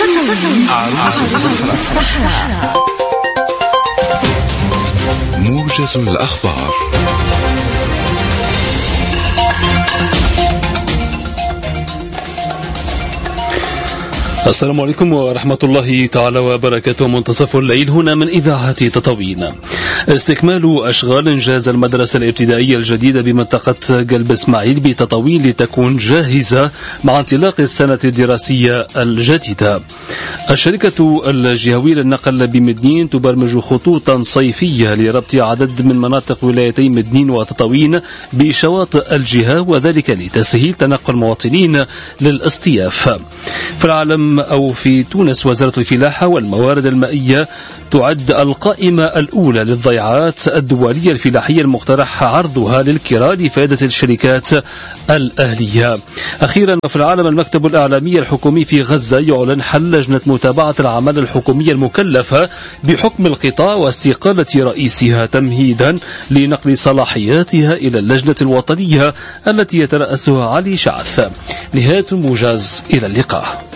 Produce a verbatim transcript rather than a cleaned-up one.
عروس الصحراء. موجز الأخبار. السلام عليكم ورحمة الله تعالى وبركاته. منتصف الليل هنا من إذاعة تطاوين. استكمال أشغال إنجاز المدرسة الابتدائية الجديدة بمنطقة قلب إسماعيل بتطاوين لتكون جاهزة مع انطلاق السنة الدراسية الجديدة. الشركة الجهوية للنقل بمدنين تبرمج خطوطا صيفية لربط عدد من مناطق ولايتي مدنين وتطاوين بشواطئ الجهة، وذلك لتسهيل تنقل المواطنين للاصطياف. في العالم أو في تونس، وزارة الفلاحة والموارد المائية تعد القائمة الأولى للضيعات الدولية الفلاحية المقترح عرضها للكراء لفائدة الشركات الأهلية. أخيرا في العالم، المكتب الإعلامي الحكومي في غزة يعلن حل لجنة متابعة الأعمال الحكومية المكلفة بحكم القطاع واستقالة رئيسها تمهيدا لنقل صلاحياتها إلى اللجنة الوطنية التي يترأسها علي شعث. نهاية موجز، إلى اللقاء.